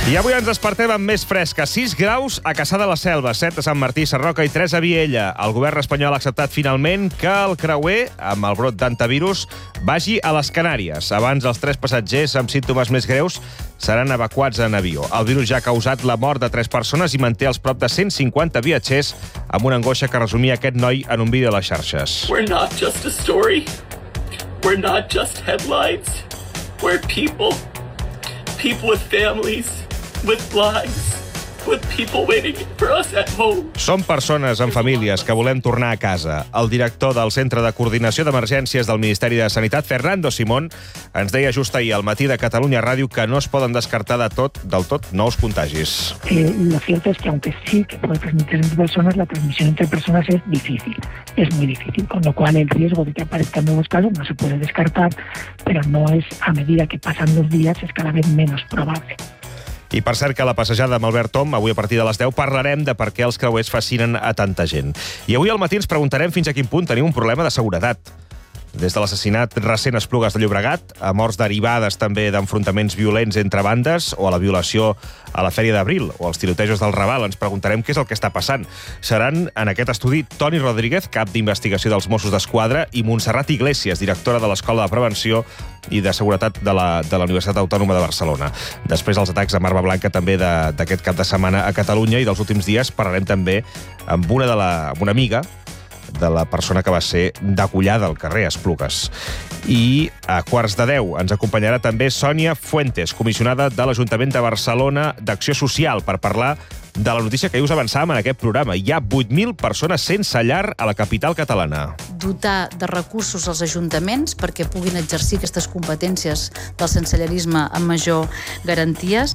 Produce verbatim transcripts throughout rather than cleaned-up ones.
I avui ens despertem amb més fresca. sis graus a Cassà de la Selva, set a Sant Martí Sarroca i tres a Viella. El govern espanyol ha acceptat finalment que el creuer, amb el brot d'antivirus, vagi a les Canàries. Abans, els tres passatgers amb símptomes més greus seran evacuats en avió. El virus ja ha causat la mort de tres persones i manté els prop de cent cinquanta viatgers amb una angoixa que resumia aquest noi en un vídeo a les xarxes. We're not just a story. We're not just headlines. We're people. People with families. With lives, with people waiting for us at home. Som persones amb famílies que volem tornar a casa. El director del Centre de Coordinació d'Emergències del Ministeri de Sanitat, Fernando Simón, ens deia just ahir al matí de Catalunya Ràdio que no es poden descartar de tot, del tot nous contagis. Eh, lo cierto es que aunque sí que puede transmitir entre personas, la transmisión entre personas es difícil, es muy difícil, con lo cual el riesgo de que aparezcan nuevos casos no se puede descartar, pero no es, a medida que pasan los días, es cada vez menos probable. I per cert que a la passejada amb Albert Tom, avui a partir de les deu, parlarem de per què els creuers fascinen a tanta gent. I avui al matí ens preguntarem fins a quin punt tenim un problema de seguretat. Des de l'assassinat recent a Esplugues de Llobregat, a morts derivades també d'enfrontaments violents entre bandes, o a la violació a la Fèria d'Abril, o als tirotejos del Raval, ens preguntarem què és el que està passant. Seran en aquest estudi Toni Rodríguez, cap d'investigació dels Mossos d'Esquadra, i Montserrat Iglesias, directora de l'Escola de Prevenció i de Seguretat de la, de la Universitat Autònoma de Barcelona. Després els atacs a Marba Blanca també d'aquest cap de setmana a Catalunya, i dels últims dies parlarem també amb una, de la, amb una amiga de la persona que va ser degollada al carrer Esplugues. I a quarts de deu ens acompanyarà també Sònia Fuentes, comissionada de l'Ajuntament de Barcelona d'Acció Social, per parlar de la notícia que us avançàvem en aquest programa. Hi ha vuit mil persones sense llar a la capital catalana. Dotar de recursos als ajuntaments perquè puguin exercir aquestes competències del sensellarisme amb major garanties.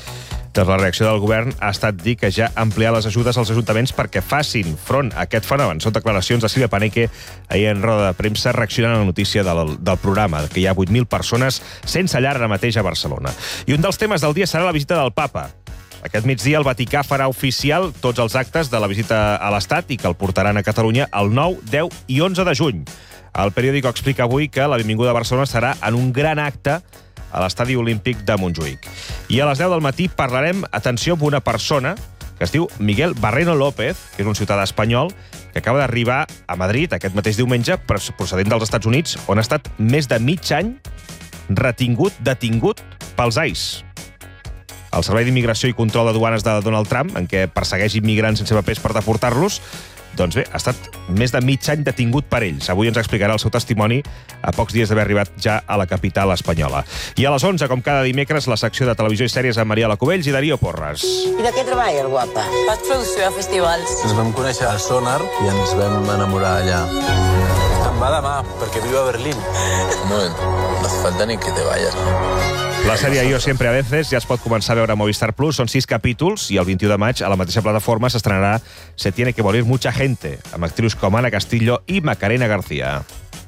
Doncs la reacció del govern ha estat dir que ja ha ampliat les ajudes als ajuntaments perquè facin front a aquest fenomen. Són declaracions de Sílvia Paneque ahir en roda de premsa reaccionant a la notícia del, del programa, que hi ha vuit mil persones sense llar ara mateix a Barcelona. I un dels temes del dia serà la visita del Papa. Aquest migdia el Vaticà farà oficial tots els actes de la visita a l'Estat i que el portaran a Catalunya el nou, deu i onze de juny. El periòdico explica avui que la benvinguda a Barcelona serà en un gran acte a l'Estadi Olímpic de Montjuïc. I a les deu del matí parlarem, atenció, amb una persona que es diu Miguel Barreno López, que és un ciutadà espanyol que acaba d'arribar a Madrid aquest mateix diumenge, procedent dels Estats Units, on ha estat més de mig any retingut, detingut pels I C E. El Servei d'Immigració i Control de Duanes de Donald Trump, en què persegueix immigrants sense papers per deportar-los, doncs bé, ha estat més de mig any detingut per ells. Avui ens explicarà el seu testimoni a pocs dies d'haver arribat ja a la capital espanyola. I a les onze, com cada dimecres, la secció de televisió i sèries amb Mariela Cubells i Darío Porres. I de què treballes, guapa? Faig producció a festivals. Ens vam conèixer al Sonar i ens vam enamorar allà. Te'n va demà, perquè viu a Berlín. No, no hace falta ni que te vayas. La sèrie Yo siempre a veces ja es pot començar a veure a Movistar Plus. Són sis capítols i el vint-i-u de maig a la mateixa plataforma s'estrenarà Se tiene que morir mucha gente, amb actrius com Ana Castillo i Macarena García.